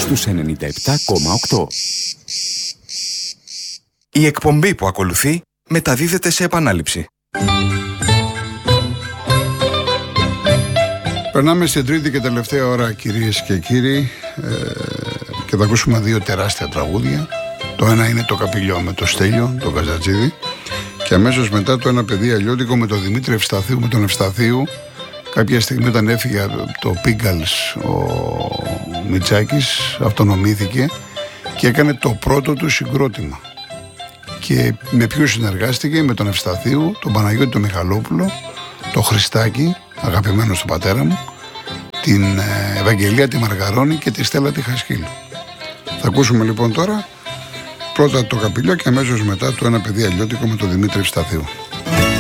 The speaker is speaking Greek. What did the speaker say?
στους 97,8. Η εκπομπή που ακολουθεί μεταδίδεται σε επανάληψη. Περνάμε στην τρίτη και τελευταία ώρα, κυρίες και κύριοι, και θα ακούσουμε δύο τεράστια τραγούδια. Το ένα είναι το Καπηλιό με το Στέλιο, τον Καζατζίδη, και αμέσως μετά το Ένα παιδί αλλιώτικο με τον Δημήτρη Ευσταθίου, με τον Ευσταθίου. Κάποια στιγμή όταν έφυγε το Πίγκαλς ο Μητσάκης, αυτονομήθηκε και έκανε το πρώτο του συγκρότημα. Και με ποιους συνεργάστηκε? Με τον Ευσταθίου, τον Παναγιώτη τον Μιχαλόπουλο, τον Χριστάκη, αγαπημένο του πατέρα μου, την Ευαγγελία τη Μαργαρώνη και τη Στέλλα τη Χασκίλη. Θα ακούσουμε λοιπόν τώρα πρώτα το Καπηλιό και αμέσως μετά το Ένα παιδί αλλιώτικο με τον Δημήτρη Ευσταθίου.